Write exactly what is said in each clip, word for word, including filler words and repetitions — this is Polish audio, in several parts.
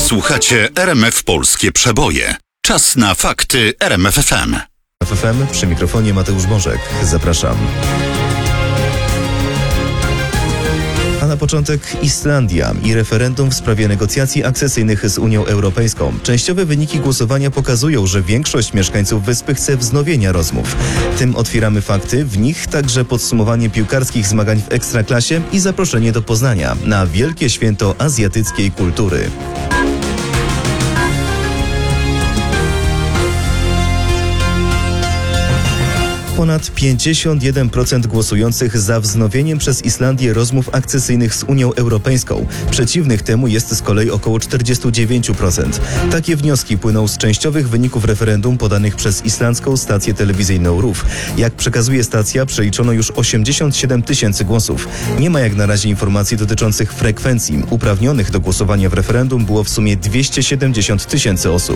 Słuchacie R M F Polskie Przeboje. Czas na fakty R M F F M. F M, przy mikrofonie Mateusz Bożek. Zapraszam. A na początek Islandia i referendum w sprawie negocjacji akcesyjnych z Unią Europejską. Częściowe wyniki głosowania pokazują, że większość mieszkańców wyspy chce wznowienia rozmów. Tym otwieramy fakty, w nich także podsumowanie piłkarskich zmagań w Ekstraklasie i zaproszenie do Poznania na wielkie święto azjatyckiej kultury. Ponad pięćdziesiąt jeden procent głosujących za wznowieniem przez Islandię rozmów akcesyjnych z Unią Europejską. Przeciwnych temu jest z kolei około czterdzieści dziewięć procent. Takie wnioski płyną z częściowych wyników referendum podanych przez islandzką stację telewizyjną R U F. Jak przekazuje stacja, przeliczono już osiemdziesiąt siedem tysięcy głosów. Nie ma jak na razie informacji dotyczących frekwencji. Uprawnionych do głosowania w referendum było w sumie dwieście siedemdziesiąt tysięcy osób.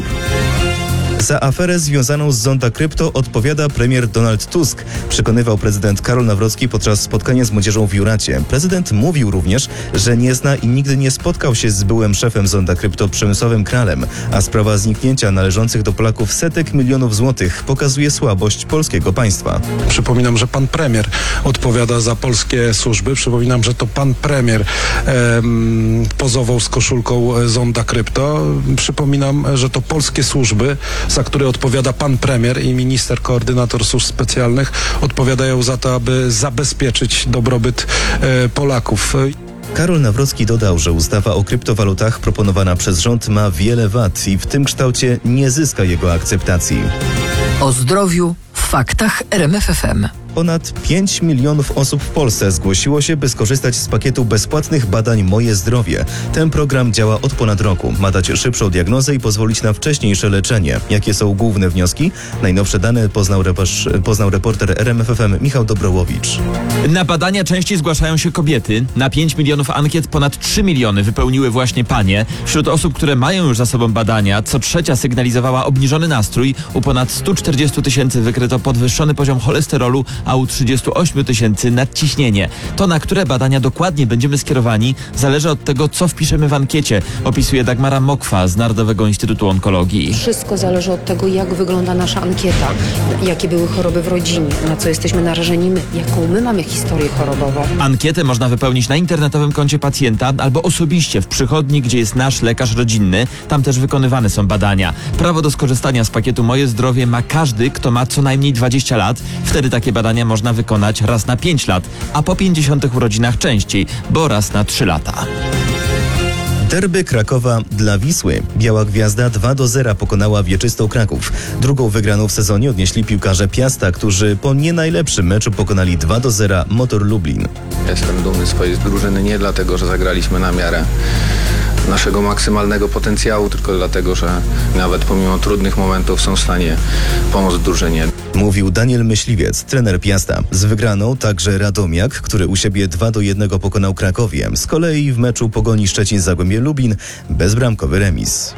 Za aferę związaną z Zonda Krypto odpowiada premier Donald Tusk, przekonywał prezydent Karol Nawrocki podczas spotkania z młodzieżą w Juracie. Prezydent mówił również, że nie zna i nigdy nie spotkał się z byłym szefem Zonda Krypto Przemysławem Kralem, a sprawa zniknięcia należących do Polaków setek milionów złotych pokazuje słabość polskiego państwa. Przypominam, że pan premier odpowiada za polskie służby. Przypominam, że to pan premier em, pozował z koszulką Zonda Krypto. Przypominam, że to polskie służby, za które odpowiada pan premier i minister koordynator służb specjalnych, odpowiadają za to, aby zabezpieczyć dobrobyt e, Polaków. Karol Nawrocki dodał, że ustawa o kryptowalutach proponowana przez rząd ma wiele wad i w tym kształcie nie zyska jego akceptacji. O zdrowiu w faktach R M F F M. Ponad pięć milionów osób w Polsce zgłosiło się, by skorzystać z pakietu bezpłatnych badań Moje Zdrowie. Ten program działa od ponad roku. Ma dać szybszą diagnozę i pozwolić na wcześniejsze leczenie. Jakie są główne wnioski? Najnowsze dane poznał, reporz, poznał reporter R M F F M Michał Dobrołowicz. Na badania częściej zgłaszają się kobiety. Na pięć milionów ankiet ponad trzy miliony wypełniły właśnie panie. Wśród osób, które mają już za sobą badania, co trzecia sygnalizowała obniżony nastrój. U ponad stu czterdziestu tysięcy wykryto podwyższony poziom cholesterolu, a u trzydziestu ośmiu tysięcy nadciśnienie. To, na które badania dokładnie będziemy skierowani, zależy od tego, co wpiszemy w ankiecie, opisuje Dagmara Mokwa z Narodowego Instytutu Onkologii. Wszystko zależy od tego, jak wygląda nasza ankieta, jakie były choroby w rodzinie, na co jesteśmy narażeni my, jaką my mamy historię chorobową. Ankietę można wypełnić na internetowym koncie pacjenta albo osobiście w przychodni, gdzie jest nasz lekarz rodzinny. Tam też wykonywane są badania. Prawo do skorzystania z pakietu Moje Zdrowie ma każdy, kto ma co najmniej dwadzieścia lat. Wtedy takie badania można wykonać raz na pięć lat, a po pięćdziesiątych urodzinach częściej, bo raz na trzy lata. Derby Krakowa dla Wisły. Biała Gwiazda dwa do zera pokonała wieczystą Kraków. Drugą wygraną w sezonie odnieśli piłkarze Piasta, którzy po nie najlepszym meczu pokonali dwa do zera Motor Lublin. Jestem dumny z swojej drużyny nie dlatego, że zagraliśmy na miarę naszego maksymalnego potencjału, tylko dlatego, że nawet pomimo trudnych momentów są w stanie pomóc drużynie. Mówił Daniel Myśliwiec, trener Piasta. Z wygraną także Radomiak, który u siebie dwa do jednego pokonał Krakowię. Z kolei w meczu Pogoni Szczecin-Zagłębie Lubin bezbramkowy remis.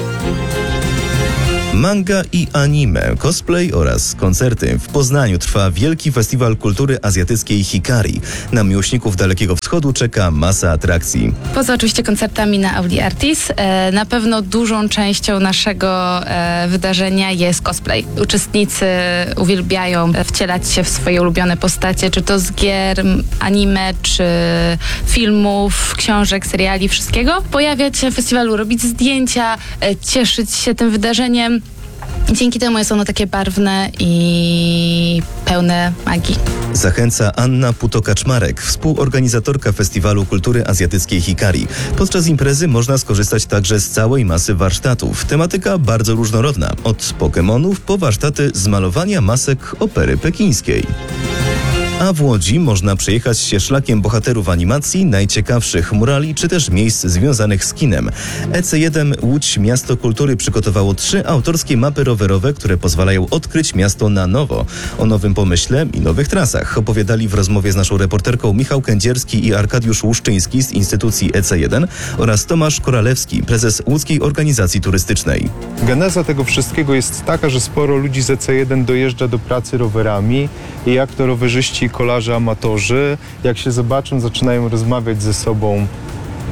Manga i anime, cosplay oraz koncerty. W Poznaniu trwa Wielki Festiwal Kultury Azjatyckiej Hikari. Na miłośników Dalekiego Wschodu czeka masa atrakcji. Poza oczywiście koncertami na Audi Artis, e, na pewno dużą częścią naszego e, wydarzenia jest cosplay. Uczestnicy uwielbiają wcielać się w swoje ulubione postacie, czy to z gier, anime, czy filmów, książek, seriali, wszystkiego. Pojawiać się w festiwalu, robić zdjęcia, e, cieszyć się tym wydarzeniem. Dzięki temu jest ono takie barwne i pełne magii. Zachęca Anna Puto-Kaczmarek, współorganizatorka Festiwalu Kultury Azjatyckiej Hikari. Podczas imprezy można skorzystać także z całej masy warsztatów. Tematyka bardzo różnorodna. Od Pokemonów po warsztaty z malowania masek opery pekińskiej. A w Łodzi można przejechać się szlakiem bohaterów animacji, najciekawszych murali czy też miejsc związanych z kinem. E C jeden Łódź Miasto Kultury przygotowało trzy autorskie mapy rowerowe, które pozwalają odkryć miasto na nowo. O nowym pomyśle i nowych trasach opowiadali w rozmowie z naszą reporterką Michał Kędzierski i Arkadiusz Łuszczyński z instytucji E C jeden oraz Tomasz Koralewski, prezes Łódzkiej Organizacji Turystycznej. Geneza tego wszystkiego jest taka, że sporo ludzi z E C jeden dojeżdża do pracy rowerami i jak to rowerzyści, kolarze, amatorzy, jak się zobaczą, zaczynają rozmawiać ze sobą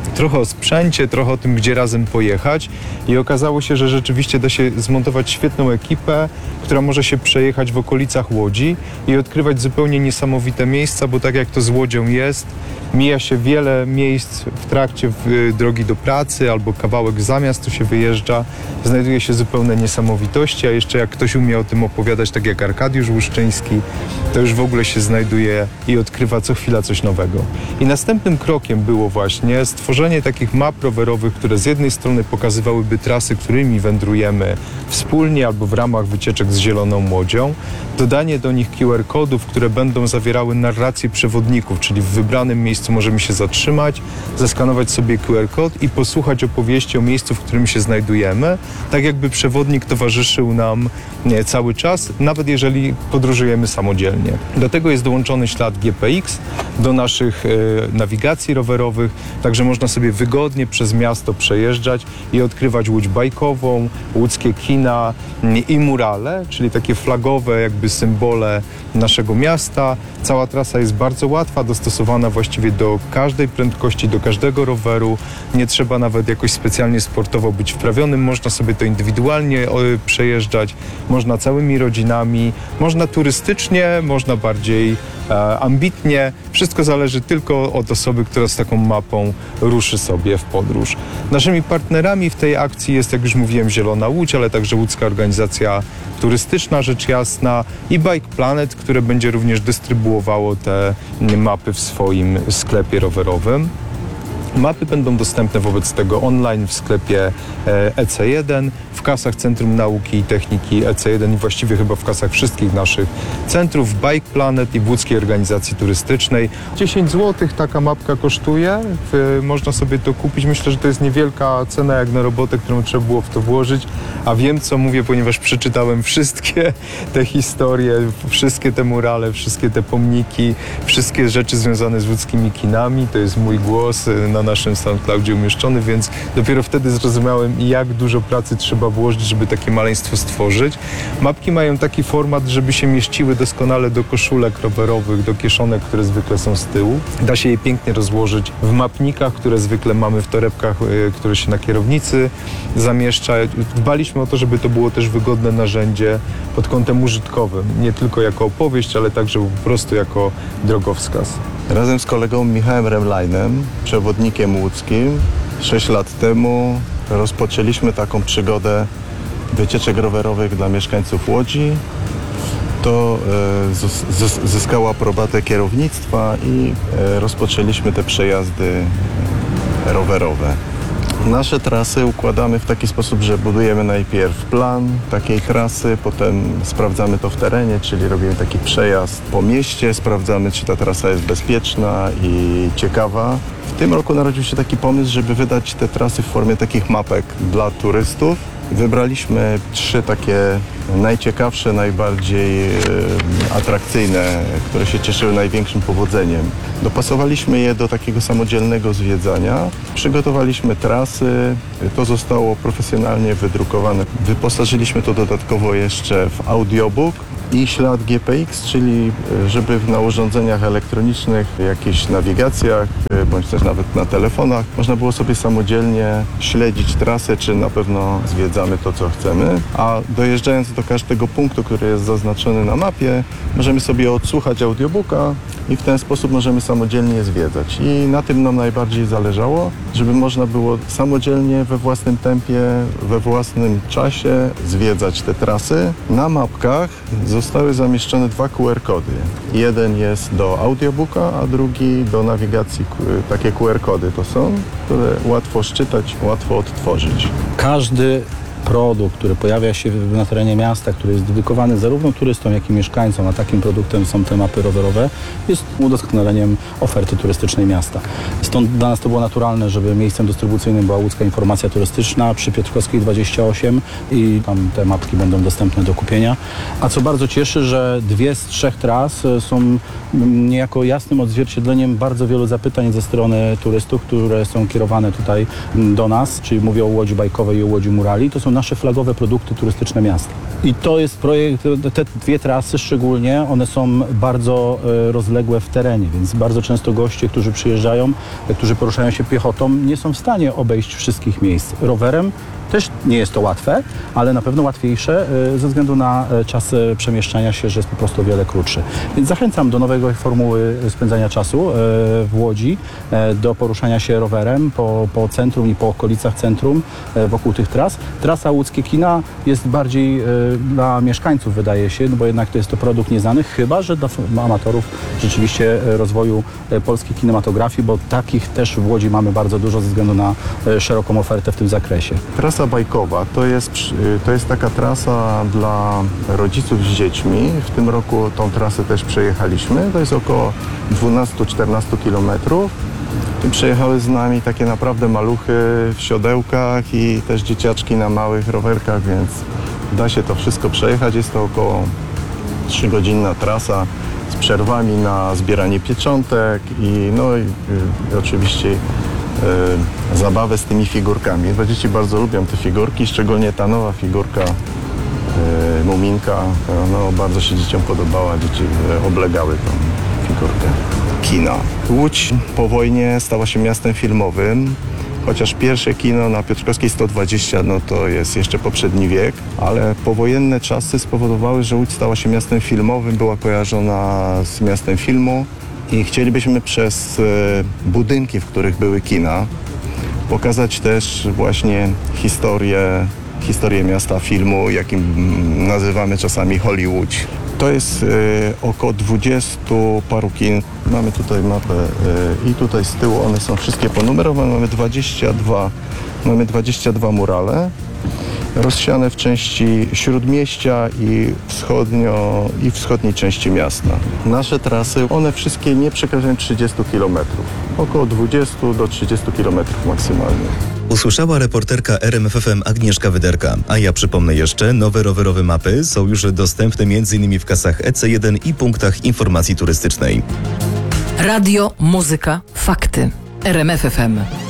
trochę o sprzęcie, trochę o tym, gdzie razem pojechać i okazało się, że rzeczywiście da się zmontować świetną ekipę, która może się przejechać w okolicach Łodzi i odkrywać zupełnie niesamowite miejsca, bo tak jak to z Łodzią jest, mija się wiele miejsc w trakcie w, drogi do pracy albo kawałek za miasto się wyjeżdża, znajduje się zupełne niesamowitości, a jeszcze jak ktoś umie o tym opowiadać, tak jak Arkadiusz Łuszczyński, to już w ogóle się znajduje i odkrywa co chwila coś nowego. I następnym krokiem było właśnie stworzenie takich map rowerowych, które z jednej strony pokazywałyby trasy, którymi wędrujemy wspólnie albo w ramach wycieczek z Zieloną Łodzią, dodanie do nich Q R kodów, które będą zawierały narrację przewodników, czyli w wybranym miejscu możemy się zatrzymać, zeskanować sobie Q R kod i posłuchać opowieści o miejscu, w którym się znajdujemy, tak jakby przewodnik towarzyszył nam nie, cały czas, nawet jeżeli podróżujemy samodzielnie. Do tego jest dołączony ślad G P X do naszych e, nawigacji rowerowych, także można sobie wygodnie przez miasto przejeżdżać i odkrywać Łódź bajkową, łódzkie kina i murale, czyli takie flagowe jakby symbole naszego miasta. Cała trasa jest bardzo łatwa, dostosowana właściwie do każdej prędkości, do każdego roweru. Nie trzeba nawet jakoś specjalnie sportowo być wprawionym, można sobie to indywidualnie o, przejeżdżać, można całymi rodzinami, można turystycznie, można bardziej e, ambitnie. Wszystko zależy tylko od osoby, która z taką mapą ruszy sobie w podróż. Naszymi partnerami w tej akcji jest, jak już mówiłem, Zielona Łódź, ale także Łódzka Organizacja Turystyczna, rzecz jasna, i Bike Planet, które będzie również dystrybuowało te mapy w swoim sklepie rowerowym. Mapy będą dostępne wobec tego online w sklepie E C jeden, w kasach Centrum Nauki i Techniki E C jeden i właściwie chyba w kasach wszystkich naszych centrów, Bike Planet i w Łódzkiej Organizacji Turystycznej. dziesięć złotych taka mapka kosztuje, można sobie to kupić. Myślę, że to jest niewielka cena jak na robotę, którą trzeba było w to włożyć, a wiem co mówię, ponieważ przeczytałem wszystkie te historie, wszystkie te murale, wszystkie te pomniki, wszystkie rzeczy związane z łódzkimi kinami. To jest mój głos na naszym SoundCloudzie umieszczony, więc dopiero wtedy zrozumiałem, jak dużo pracy trzeba włożyć, żeby takie maleństwo stworzyć. Mapki mają taki format, żeby się mieściły doskonale do koszulek rowerowych, do kieszonek, które zwykle są z tyłu. Da się je pięknie rozłożyć w mapnikach, które zwykle mamy w torebkach, które się na kierownicy zamieszcza. Dbaliśmy o to, żeby to było też wygodne narzędzie pod kątem użytkowym, nie tylko jako opowieść, ale także po prostu jako drogowskaz. Razem z kolegą Michałem Remlajnem, przewodnikiem łódzkim, sześć lat temu rozpoczęliśmy taką przygodę wycieczek rowerowych dla mieszkańców Łodzi. To e, zyskało aprobatę kierownictwa i e, rozpoczęliśmy te przejazdy rowerowe. Nasze trasy układamy w taki sposób, że budujemy najpierw plan takiej trasy, potem sprawdzamy to w terenie, czyli robimy taki przejazd po mieście, sprawdzamy, czy ta trasa jest bezpieczna i ciekawa. W tym roku narodził się taki pomysł, żeby wydać te trasy w formie takich mapek dla turystów. Wybraliśmy trzy takie najciekawsze, najbardziej e, atrakcyjne, które się cieszyły największym powodzeniem. Dopasowaliśmy je do takiego samodzielnego zwiedzania. Przygotowaliśmy trasy, to zostało profesjonalnie wydrukowane. Wyposażyliśmy to dodatkowo jeszcze w audiobook i ślad G P X, czyli żeby na urządzeniach elektronicznych, jakichś nawigacjach, bądź też nawet na telefonach, można było sobie samodzielnie śledzić trasę, czy na pewno zwiedzamy to, co chcemy. A dojeżdżając do każdego punktu, który jest zaznaczony na mapie, możemy sobie odsłuchać audiobooka i w ten sposób możemy samodzielnie zwiedzać. I na tym nam najbardziej zależało, żeby można było samodzielnie, we własnym tempie, we własnym czasie zwiedzać te trasy. Na mapkach zostały zamieszczone dwa Q R kody. Jeden jest do audiobooka, a drugi do nawigacji. Takie Q R kody to są, które łatwo szczytać, łatwo odtworzyć. Każdy produkt, który pojawia się na terenie miasta, który jest dedykowany zarówno turystom, jak i mieszkańcom, a takim produktem są te mapy rowerowe, jest udoskonaleniem oferty turystycznej miasta. Stąd dla nas to było naturalne, żeby miejscem dystrybucyjnym była Łódzka Informacja Turystyczna przy Piotrkowskiej dwadzieścia osiem i tam te mapki będą dostępne do kupienia. A co bardzo cieszy, że dwie z trzech tras są niejako jasnym odzwierciedleniem bardzo wielu zapytań ze strony turystów, które są kierowane tutaj do nas, czyli mówię o Łodzi Bajkowej i o Łodzi Murali. To są nasze flagowe produkty turystyczne miasta. I to jest projekt, te dwie trasy szczególnie, one są bardzo e, rozległe w terenie, więc bardzo często goście, którzy przyjeżdżają, e, którzy poruszają się piechotą, nie są w stanie obejść wszystkich miejsc. Rowerem też nie jest to łatwe, ale na pewno łatwiejsze e, ze względu na e, czas e, przemieszczania się, że jest po prostu o wiele krótszy. Więc zachęcam do nowej formuły spędzania czasu e, w Łodzi, e, do poruszania się rowerem po, po centrum i po okolicach centrum e, wokół tych tras. Trasa Łódzkie Kina jest bardziej e, dla mieszkańców, wydaje się, no bo jednak to jest to produkt nieznany, chyba że dla amatorów rzeczywiście e, rozwoju e, polskiej kinematografii, bo takich też w Łodzi mamy bardzo dużo ze względu na e, szeroką ofertę w tym zakresie. Trasa bajkowa to jest, to jest taka trasa dla rodziców z dziećmi. W tym roku tą trasę też przejechaliśmy. To jest około dwanaście do czternastu kilometrów. Przejechały z nami takie naprawdę maluchy w siodełkach i też dzieciaczki na małych rowerkach, więc da się to wszystko przejechać. Jest to około trzygodzinna trasa z przerwami na zbieranie pieczątek i no i, i oczywiście y, zabawę z tymi figurkami. Bo dzieci bardzo lubią te figurki, szczególnie ta nowa figurka y, Muminka. No, bardzo się dzieciom podobała, dzieci y, oblegały tą figurkę. Kina. Łódź po wojnie stała się miastem filmowym. Chociaż pierwsze kino na Piotrkowskiej sto dwadzieścia, no to jest jeszcze poprzedni wiek, ale powojenne czasy spowodowały, że Łódź stała się miastem filmowym, była kojarzona z miastem filmu i chcielibyśmy przez e, budynki, w których były kina, pokazać też właśnie historię, historię miasta filmu, jakim nazywamy czasami Hollywood. To jest e, około dwudziestu paru kin. Mamy tutaj mapę e, i tutaj z tyłu one są wszystkie ponumerowane. Mamy dwadzieścia dwa, mamy dwadzieścia dwa murale rozsiane w części śródmieścia i wschodnio i wschodniej części miasta. Nasze trasy, one wszystkie nie przekraczają trzydziestu kilometrów. Około dwudziestu do trzydziestu kilometrów maksymalnie. Usłyszała reporterka R M F F M Agnieszka Wyderka. A ja przypomnę jeszcze, nowe rowerowe mapy są już dostępne m.in. w kasach E C jeden i punktach informacji turystycznej. Radio, muzyka, fakty. R M F F M.